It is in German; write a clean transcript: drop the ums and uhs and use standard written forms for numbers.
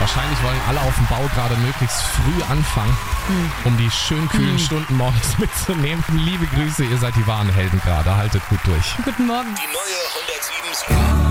wahrscheinlich wollen alle auf dem Bau gerade möglichst früh anfangen, um die schön kühlen Stunden morgens mitzunehmen. Liebe Grüße, ihr seid die wahren Helden gerade. Haltet gut durch. Guten Morgen. Die neue 107.7